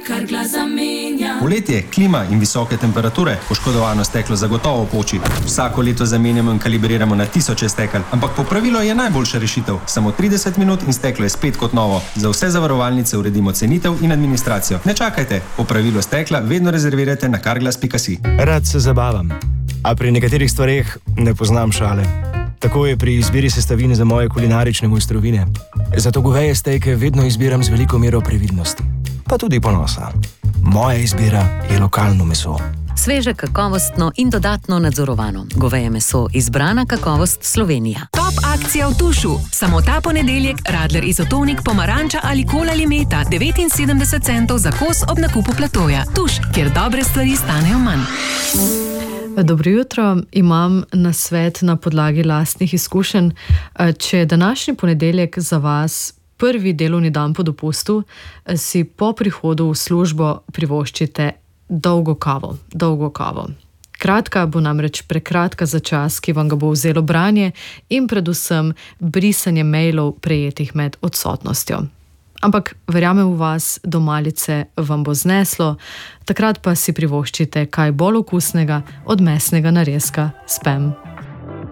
Carglass zamenja. Poletje, klima in visoke temperature, poškodovano steklo zagotovo poči. Vsako leto zamenjamo in kalibriramo na tisoče stekel, ampak popravilo je najboljša rešitev. Samo 30 minut in steklo je spet kot novo. Za vse zavarovalnice uredimo cenitev in administracijo. Ne čakajte, popravilo stekla vedno rezervirajte na carglass.si. Rad se zabavam, a pri nekaterih stvareh ne poznam šale. Tako je pri izbiri sestavin za moje kulinarične mojstrovine. Zato goveje stejke vedno izbiram z veliko mero previdnosti. Pa tudi ponosa. Moja izbira je lokalno meso. Sveže, kakovostno in dodatno nadzorovano. Goveje meso, izbrana kakovost Slovenija. Top akcija v Tušu. Samo ta ponedeljek Radler Izotonik, pomaranča ali kola limeta 79 centov za kos ob nakupu platoja. Tuš, kjer dobre stvari stanejo manj. Dobro jutro, imam nasvet na podlagi lastnih izkušenj. Če je današnji ponedeljek za vas prvi delovni dan po dopustu, si po prihodu v službo privoščite dolgo kavo. Kratka bo namreč prekratka za čas, ki vam ga bo vzelo branje in predvsem brisanje mailov prejetih med odsotnostjo. Ampak verjamem v vas, do malice vam bo zneslo, takrat pa si privoščite kaj bolj okusnega od mesnega narezka spam.